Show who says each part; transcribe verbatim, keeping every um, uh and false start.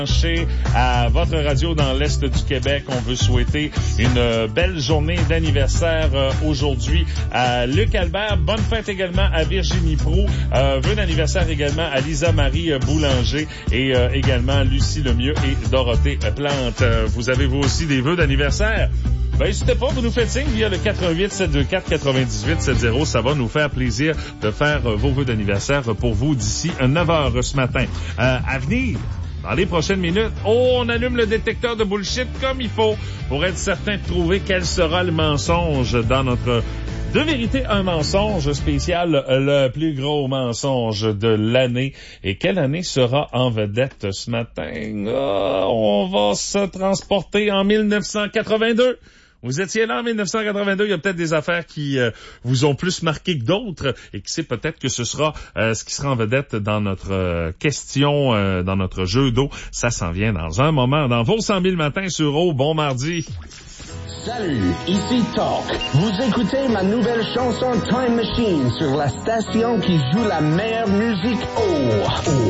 Speaker 1: À votre radio dans l'Est du Québec, on veut souhaiter une belle journée d'anniversaire euh, aujourd'hui à Luc Albert. Bonne fête également à Virginie Proulx. Euh, vœux d'anniversaire également à Lisa-Marie Boulanger et euh, également Lucie Lemieux et Dorothée Plante. Euh, vous avez vous aussi des vœux d'anniversaire? Ben, n'hésitez pas, vous nous faites signe via le quatre un huit, sept deux quatre, quatre-vingt-dix-huit soixante. Ça va nous faire plaisir de faire euh, vos vœux d'anniversaire pour vous d'ici neuf heures ce matin. Euh, à venir, dans les prochaines minutes, oh, on allume le détecteur de bullshit comme il faut pour être certain de trouver quel sera le mensonge dans notre Deux vérités, un mensonge spécial, le plus gros mensonge de l'année. Et quelle année sera en vedette ce matin? Oh, on va se transporter en mille neuf cent quatre-vingt-deux. Vous étiez là en mille neuf cent quatre-vingt-deux, il y a peut-être des affaires qui euh, vous ont plus marqué que d'autres et qui sait peut-être que ce sera euh, ce qui sera en vedette dans notre euh, question, euh, dans notre jeu d'eau. Ça s'en vient dans un moment, dans vos cent mille matins sur eau. Bon mardi.
Speaker 2: Salut, ici Talk. Vous écoutez ma nouvelle chanson Time Machine sur la station qui joue la meilleure musique. Oh, oh.